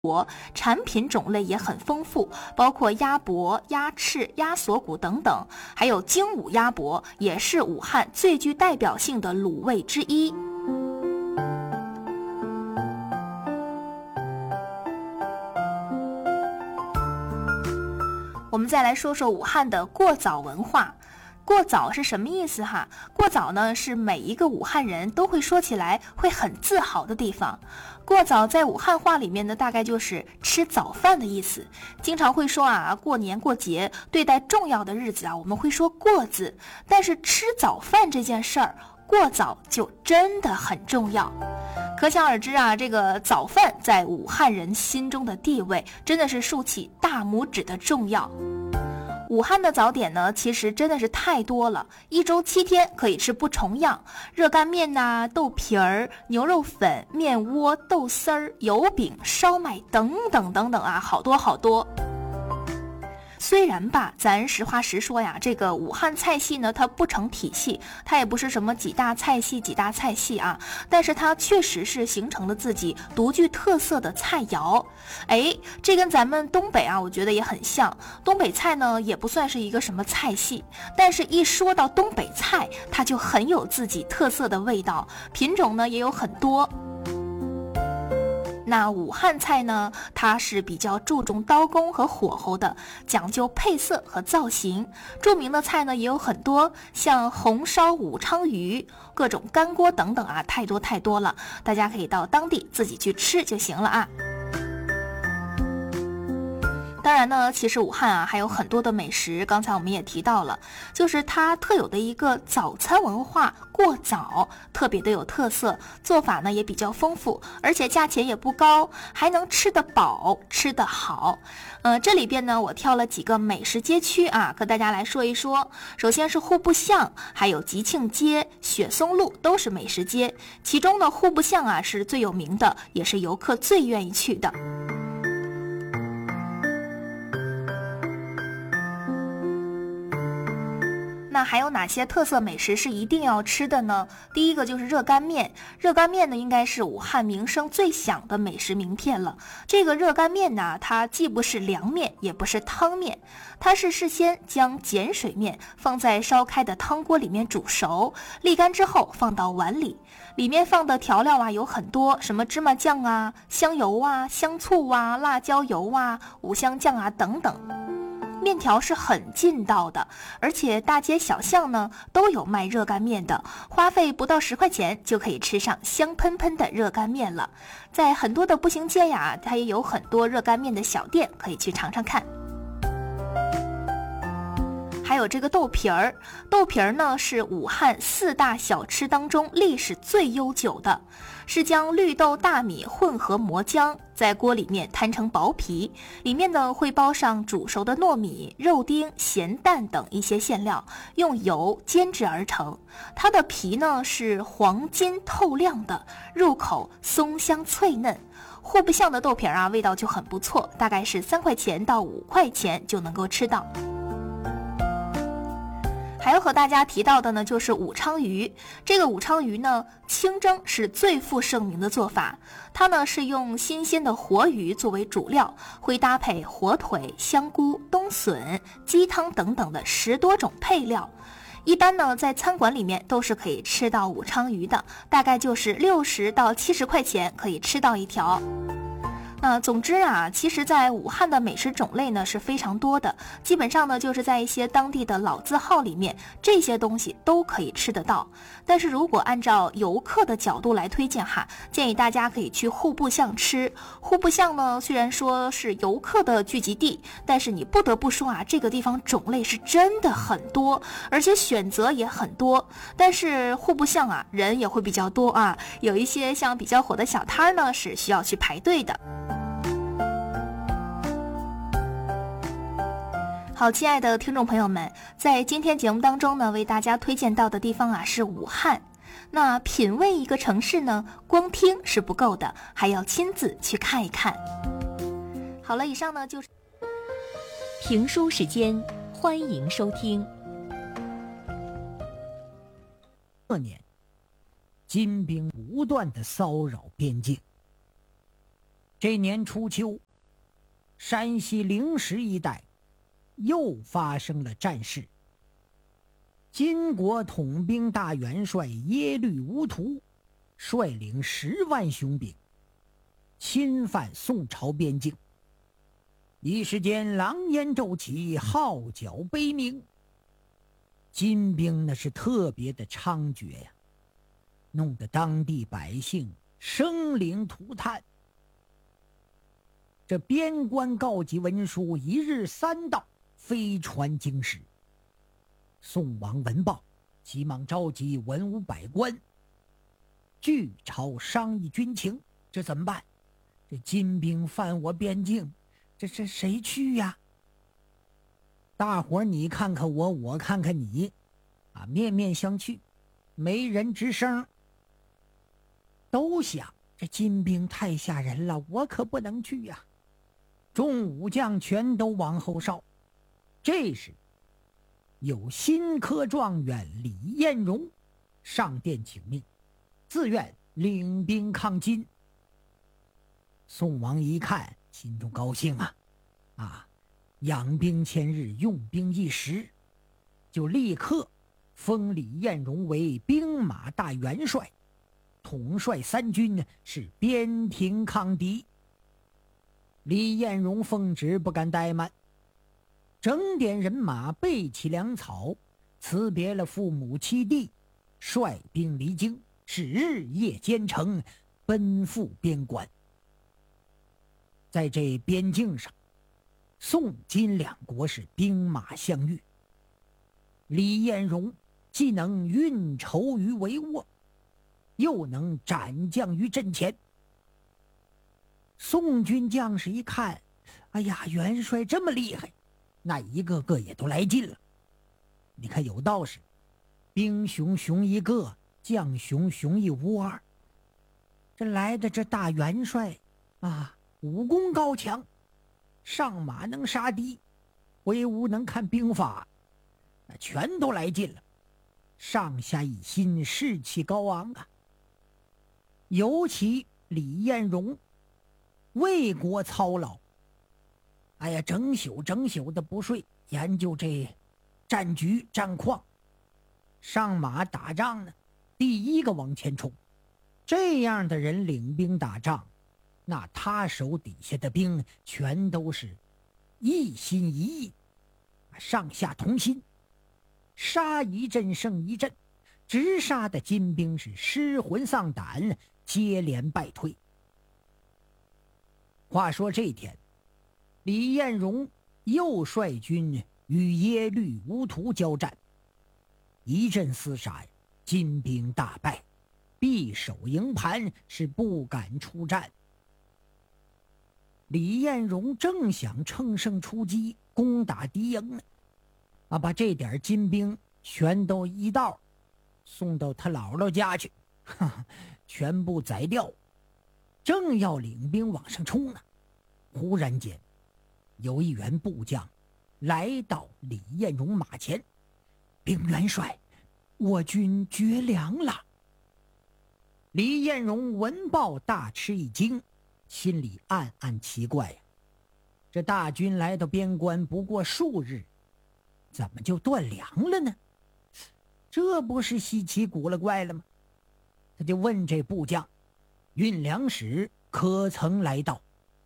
产品种类也很丰富，包括鸭脖、鸭翅、鸭锁骨等等，还有精武鸭脖，也是武汉最具代表性的卤味之一。我们再来说说武汉的过早文化。过早是什么意思哈？过早呢是每一个武汉人都会说起来会很自豪的地方。过早在武汉话里面呢，大概就是吃早饭的意思。经常会说啊，过年过节对待重要的日子啊，我们会说过字，但是吃早饭这件事儿，过早就真的很重要。可想而知啊，这个早饭在武汉人心中的地位真的是竖起大拇指的重要。武汉的早点呢，其实真的是太多了，一周7天可以吃不重样，热干面呐、豆皮儿、牛肉粉、面窝、豆丝儿、油饼、烧麦等等等等啊，好多好多。虽然吧，咱实话实说呀，这个武汉菜系呢，它不成体系，它也不是什么几大菜系啊，但是它确实是形成了自己独具特色的菜肴。这跟咱们东北啊，我觉得也很像。东北菜呢，也不算是一个什么菜系，但是一说到东北菜，它就很有自己特色的味道，品种呢也有很多。那武汉菜呢，它是比较注重刀工和火候的，讲究配色和造型。著名的菜呢也有很多，像红烧武昌鱼、各种干锅等等啊，太多了，大家可以到当地自己去吃就行了啊。当然呢，其实武汉啊还有很多的美食，刚才我们也提到了，就是它特有的一个早餐文化，过早特别的有特色，做法呢也比较丰富，而且价钱也不高，还能吃得饱吃得好。这里边呢我挑了几个美食街区啊，和大家来说一说。首先是户部巷，还有吉庆街、雪松路都是美食街，其中呢户部巷啊是最有名的，也是游客最愿意去的。那还有哪些特色美食是一定要吃的呢？第一个就是热干面。热干面呢，应该是武汉名声最响的美食名片了。这个热干面呢，它既不是凉面，也不是汤面，它是事先将碱水面放在烧开的汤锅里面煮熟，沥干之后放到碗里，里面放的调料啊有很多，什么芝麻酱啊、香油啊、香醋啊、辣椒油啊、五香酱啊等等。面条是很劲道的，而且大街小巷呢都有卖热干面的，花费不到10块钱就可以吃上香喷喷的热干面了。在很多的步行街呀，它也有很多热干面的小店，可以去尝尝看。还有这个豆皮儿，豆皮儿呢是武汉4大小吃当中历史最悠久的，是将绿豆大米混合磨浆，在锅里面摊成薄皮，里面呢会包上煮熟的糯米、肉丁、咸蛋等一些馅料，用油煎制而成。它的皮呢是黄金透亮的，入口松香脆嫩。户部巷的豆皮儿啊，味道就很不错，大概是3块钱到5块钱就能够吃到。还要和大家提到的呢，就是武昌鱼。这个武昌鱼呢，清蒸是最负盛名的做法。它呢是用新鲜的活鱼作为主料，会搭配火腿、香菇、冬笋、鸡汤等等的10多种配料。一般呢，在餐馆里面都是可以吃到武昌鱼的，大概就是60到70块钱可以吃到一条。总之啊，其实在武汉的美食种类呢是非常多的，基本上呢就是在一些当地的老字号里面，这些东西都可以吃得到。但是如果按照游客的角度来推荐哈，建议大家可以去户部巷吃。户部巷呢虽然说是游客的聚集地，但是你不得不说啊，这个地方种类是真的很多，而且选择也很多。但是户部巷啊，人也会比较多啊，有一些像比较火的小摊呢是需要去排队的。好，亲爱的听众朋友们，在今天节目当中呢，为大家推荐到的地方啊是武汉。那品味一个城市呢，光听是不够的，还要亲自去看一看。好了，以上呢就是评书时间，欢迎收听。 这年，金兵不断地骚扰边境， 这年初秋，山西灵石一带又发生了战事。金国统兵大元帅耶律无图率领10万雄兵侵犯宋朝边境，一时间狼烟骤起，号角悲鸣。金兵那是特别的猖獗呀，弄得当地百姓生灵涂炭。这边关告急文书一日3到，飞传京师。宋王闻报，急忙召集文武百官，聚朝商议军情。这怎么办？这金兵犯我边境，这谁去呀？大伙儿你看看我，我看看你，面面相觑，没人吱声。都想这金兵太吓人了，我可不能去呀。众武将全都往后稍。这时有新科状元李彦荣上殿请命，自愿领兵抗金。宋王一看，心中高兴养兵千日，用兵一时，就立刻封李彦荣为兵马大元帅，统帅3军，是边庭抗敌。李彦荣奉旨不敢怠慢，整点人马备起粮草，辞别了父母妻弟，率兵离京，是日夜兼程，奔赴边关。在这边境上，宋金两国是兵马相遇。李彦荣既能运筹于帷幄，又能斩将于阵前。宋军将士一看，哎呀，元帅这么厉害，那一个个也都来劲了。你看有道是，兵熊熊一个，将熊熊一窝。这来的这大元帅武功高强，上马能杀敌，挥舞能看兵法，那全都来劲了，上下一心，士气高昂啊。尤其李彦荣为国操劳，整宿的不睡，研究这战局战况，上马打仗呢，第一个往前冲。这样的人领兵打仗，那他手底下的兵全都是一心一意，上下同心，杀一阵胜一阵，直杀的金兵是失魂丧胆，接连败退。话说这天，李彦荣又率军与耶律无图交战，一阵厮杀，金兵大败，闭守营盘，是不敢出战。李彦荣正想乘胜出击，攻打敌营呢，把这点金兵全都一道送到他姥姥家去，全部宰掉。正要领兵往上冲呢，忽然间有一员部将来到李彦荣马前，禀元帅，我军绝粮了。李彦荣闻报大吃一惊，心里暗暗奇怪呀，这大军来到边关不过数日，怎么就断粮了呢？这不是稀奇古了怪了吗？他就问这部将，运粮使可曾来到？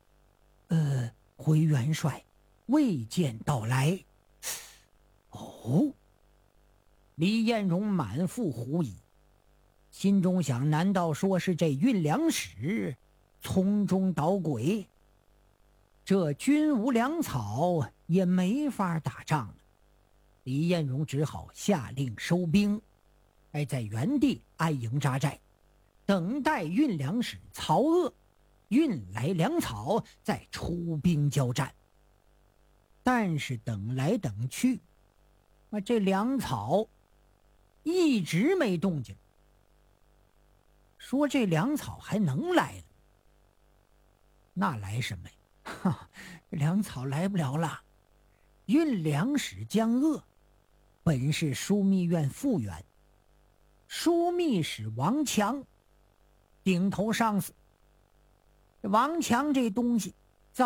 回元帅，未见到来。哦，李彦荣满腹狐疑，心中想，难道说是这运粮使从中捣鬼？这军无粮草，也没法打仗了。李彦荣只好下令收兵，在原地安营扎寨，等待运粮使曹鄂运来粮草，再出兵交战。但是等来等去，这粮草一直没动静。说这粮草还能来了，那来什么呀？粮草来不了了。运粮使江鄂本是枢密院副员，枢密使王强顶头上司， 王强这东西